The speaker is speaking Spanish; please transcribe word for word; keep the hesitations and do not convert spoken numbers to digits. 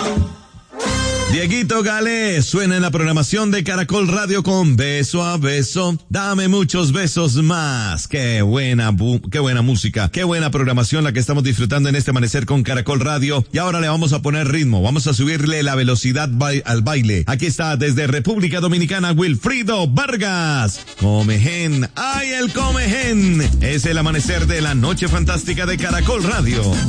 Dieguito Gale suena en la programación de Caracol Radio con Beso a Beso. Dame muchos besos más. Qué buena, bu- qué buena música, qué buena programación la que estamos disfrutando en este amanecer con Caracol Radio. Y ahora le vamos a poner ritmo, vamos a subirle la velocidad ba- al baile. Aquí está desde República Dominicana Wilfrido Vargas. Comején, ay el Comején. Es el amanecer de la noche fantástica de Caracol Radio.